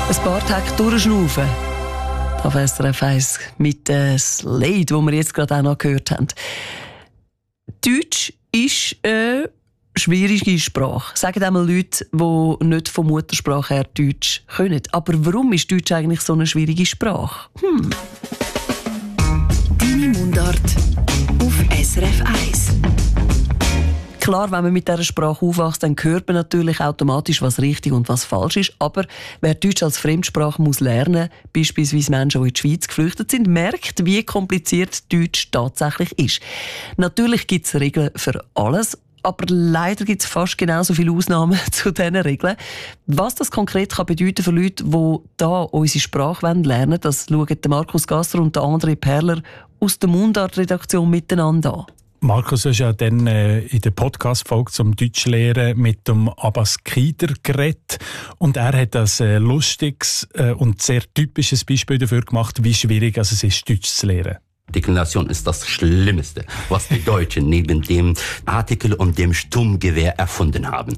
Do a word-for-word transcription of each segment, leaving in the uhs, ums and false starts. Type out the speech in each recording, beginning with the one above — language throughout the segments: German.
Ein paar Tage durchschnaufen. Auf S R F eins mit dem Slade, das wir jetzt gerade auch noch gehört haben. Deutsch ist eine schwierige Sprache. Sagen einmal Leute, die nicht von Muttersprache her Deutsch können. Aber warum ist Deutsch eigentlich so eine schwierige Sprache? Hm. Deine Mundart auf S R F eins. Klar, wenn man mit dieser Sprache aufwächst, dann hört man natürlich automatisch, was richtig und was falsch ist. Aber wer Deutsch als Fremdsprache muss lernen, beispielsweise Menschen, die in die Schweiz geflüchtet sind, merkt, wie kompliziert Deutsch tatsächlich ist. Natürlich gibt es Regeln für alles, aber leider gibt es fast genauso viele Ausnahmen zu diesen Regeln. Was das konkret kann bedeuten für Leute, die da unsere Sprache lernen wollen, das schauen Markus Gasser und André Perler aus der Mundart-Redaktion miteinander an. Markus, du hast ja dann äh, in der Podcast-Folge zum Deutschlehren mit dem Abbas Kider geredet. Und er hat ein äh, lustiges äh, und sehr typisches Beispiel dafür gemacht, wie schwierig es ist, Deutsch zu lernen. Deklination ist das Schlimmste, was die Deutschen neben dem Artikel und dem Sturmgewehr erfunden haben.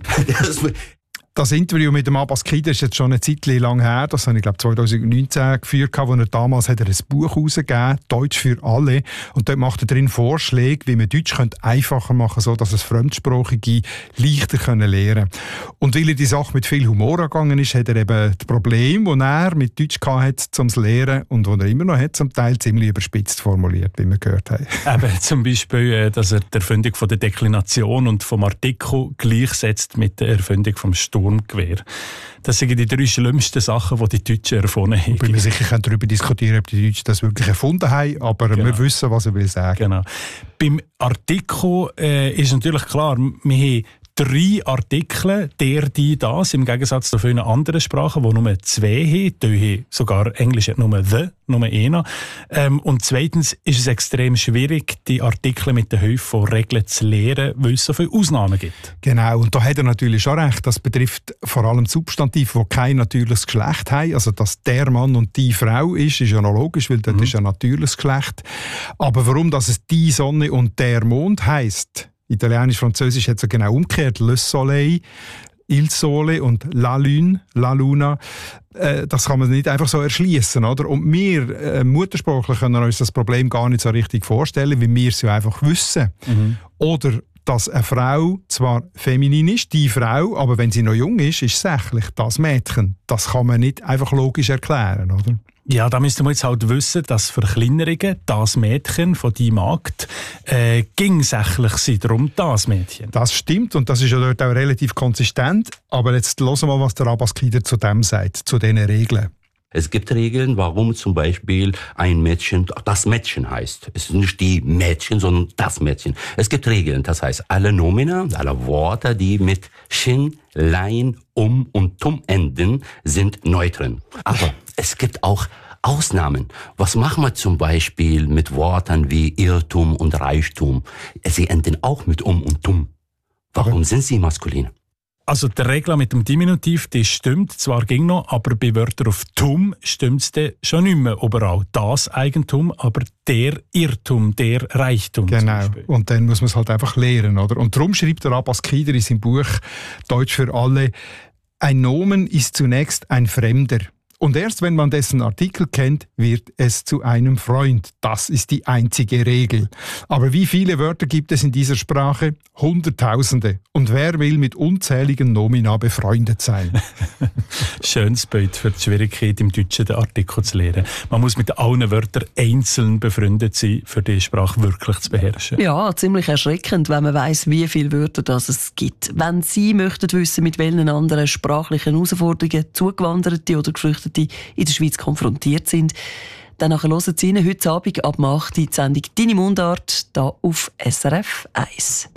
Das Interview mit dem Abbas Kider ist jetzt schon eine Zeit lang her. Das habe ich, glaube zwanzig neunzehn geführt, wo er damals hat er ein Buch herausgegeben, «Deutsch für alle». Und dort macht er drin Vorschläge, wie man Deutsch könnte einfacher machen könnte, sodass es Fremdsprachige leichter lernen können. Und weil er die Sache mit viel Humor angegangen ist, hat er eben das Problem, das er mit Deutsch hatte, zum Lernen und das er immer noch hat, zum Teil ziemlich überspitzt formuliert, wie wir gehört haben. Eben zum Beispiel, dass er die Erfindung von der Deklination und vom Artikel gleichsetzt mit der Erfindung vom Sturm. Gewehr. Das sind die drei schlimmsten Sachen, die die Deutschen erfunden haben. Ich bin mir sicher, wir können darüber diskutieren, ob die Deutschen das wirklich erfunden haben, aber genau. Wir wissen, was er will sagen. Genau. Beim Artikel äh, ist natürlich klar, wir haben drei Artikel, der, die, das, im Gegensatz zu vielen anderen Sprachen, die nur zwei haben. Die haben sogar Englisch hat nur «the», nur einer. Ähm, und zweitens ist es extrem schwierig, die Artikel mit der Hilfe von Regeln zu lernen, weil es so viele Ausnahmen gibt. Genau, und da hat er natürlich schon recht. Das betrifft vor allem Substantive, die kein natürliches Geschlecht haben. Also, dass der Mann und die Frau ist, ist ja noch logisch, weil das mhm. ist ja natürliches Geschlecht. Aber warum dass es die Sonne und der Mond heisst, Italienisch, Französisch hat es ja genau umgekehrt. Le Soleil, Il Sole und La Lune, La Luna. Äh, das kann man nicht einfach so erschließen, oder? Und wir äh, Muttersprachler können uns das Problem gar nicht so richtig vorstellen, weil wir es ja einfach wissen. Mhm. Oder dass eine Frau zwar feminin ist, die Frau, aber wenn sie noch jung ist, ist sächlich das Mädchen. Das kann man nicht einfach logisch erklären, oder? Ja, da müssten wir jetzt halt wissen, dass Verkleinerungen, das Mädchen von die Magd, äh, ging sächlich sein, darum das Mädchen. Das stimmt und das ist ja dort auch relativ konsistent. Aber jetzt hören wir mal, was der Abbas Kider zu dem sagt, zu diesen Regeln. Es gibt Regeln, warum zum Beispiel ein Mädchen das Mädchen heißt. Es ist nicht die Mädchen, sondern das Mädchen. Es gibt Regeln, das heißt, alle Nomina, alle Worte, die mit Shin, Lein, Um und Tum enden, sind Neutren. Aber es gibt auch Ausnahmen. Was machen wir zum Beispiel mit Worten wie Irrtum und Reichtum? Sie enden auch mit Um und Tum. Warum Aber sind sie maskulin? Also die Regel mit dem Diminutiv, die stimmt zwar ging noch, aber bei Wörtern auf Tum stimmt es schon nicht mehr überall. Das Eigentum, aber der Irrtum, der Reichtum. Genau, und dann muss man es halt einfach lernen, oder? Und darum schreibt der Abbas Kider in seinem Buch «Deutsch für alle», ein Nomen ist zunächst ein Fremder. Und erst wenn man dessen Artikel kennt, wird es zu einem Freund. Das ist die einzige Regel. Aber wie viele Wörter gibt es in dieser Sprache? Hunderttausende. Und wer will mit unzähligen Nomina befreundet sein? Schönes Bild für die Schwierigkeit, im Deutschen den Artikel zu lernen. Man muss mit allen Wörtern einzeln befreundet sein, für die Sprache wirklich zu beherrschen. Ja, ziemlich erschreckend, wenn man weiss, wie viele Wörter das es gibt. Wenn Sie möchten wissen, mit welchen anderen sprachlichen Herausforderungen Zugewanderte oder Geflüchtete in der Schweiz konfrontiert sind, dann hören Sie Ihnen heute Abend ab acht die Sendung «Deine Mundart» hier auf S R F eins.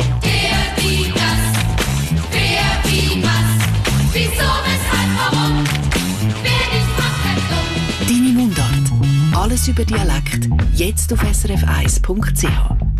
Wer, wie, das, wer, wie, was, wieso, weshalb, warum, wer nicht macht, kein Dumm. «Deine Mundart» – alles über Dialekt, jetzt auf S R F eins Punkt C H.